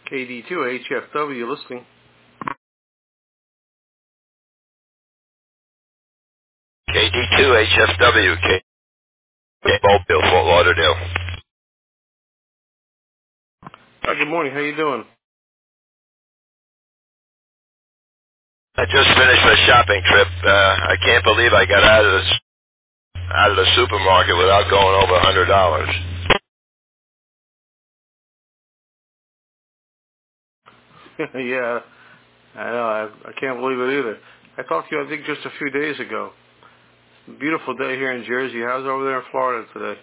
KD2HFW listening. KD2HFW, Mobile, Fort Lauderdale. Good morning. How you doing? I just finished my shopping trip. I can't believe I got out of the supermarket without going over $100. Yeah, I know. I can't believe it either. I talked to you, I think, just a few days ago. Beautiful day here in Jersey. How's it over there in Florida today?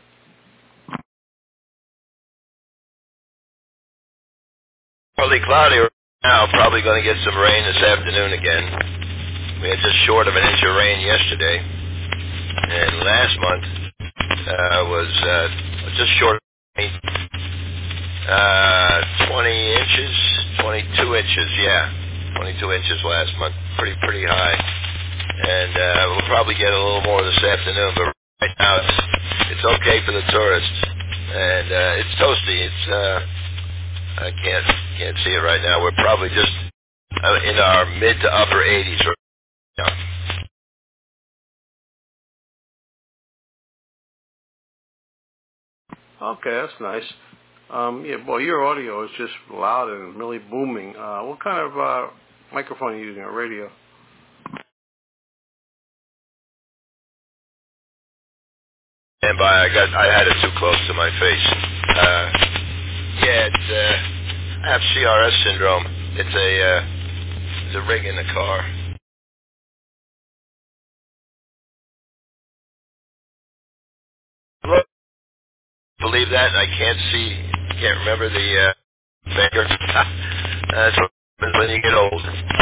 Partly cloudy right now. Probably going to get some rain this afternoon again. We had just short of an inch of rain yesterday, and last month was just short of rain. 20 inches, 22 inches, yeah. 22 inches last month. Pretty high. And we'll probably get a little more this afternoon, but right now it's okay for the tourists. And it's toasty. I can't see it right now. We're probably just in our mid to upper 80s right now. Okay, that's nice. Yeah, boy, your audio is just loud and really booming. What kind of microphone are you using, a radio? And I had it too close to my face. I have CRS syndrome. It's a rig in the car. Look, believe that? I can't remember the finger. That's what happens when you get old.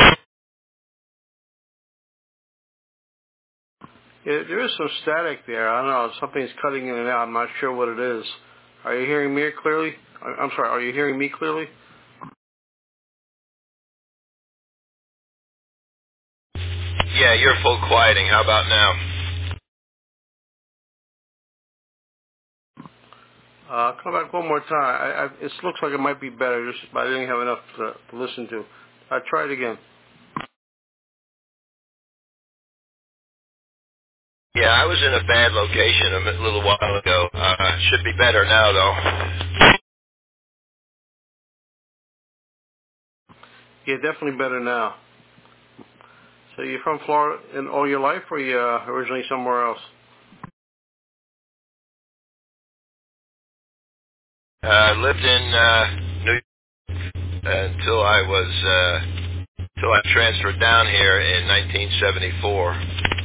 Yeah, there is some static there. I don't know. Something's cutting in and out. I'm not sure what it is. Are you hearing me clearly? I'm sorry. Are you hearing me clearly? Yeah, you're full quieting. How about now? Come back one more time. It looks like it might be better, but I didn't have enough to listen to. Try it again. Yeah, I was in a bad location a little while ago. Should be better now, though. Yeah, definitely better now. So you're from Florida in all your life, or you originally somewhere else? I lived in New York until I transferred down here in 1974.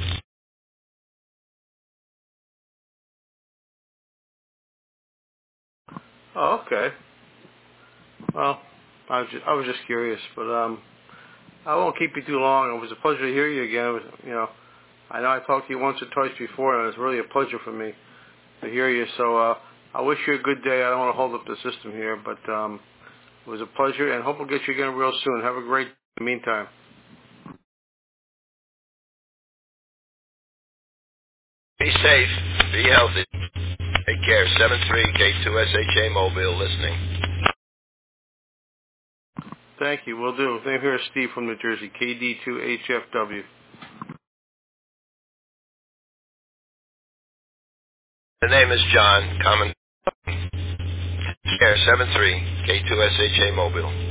Oh, okay. Well, I was just curious, but I won't keep you too long. It was a pleasure to hear you again. It was, I know I talked to you once or twice before, and it was really a pleasure for me to hear you. So I wish you a good day. I don't want to hold up the system here, but it was a pleasure, and hope we'll get you again real soon. Have a great day in the meantime. Be safe. Be healthy. Take care. 73K2SHA Mobile listening. Thank you. Will do. Same here, Steve from New Jersey, KD2HFW. The name is John. Common. Take care. 73K2SHA Mobile.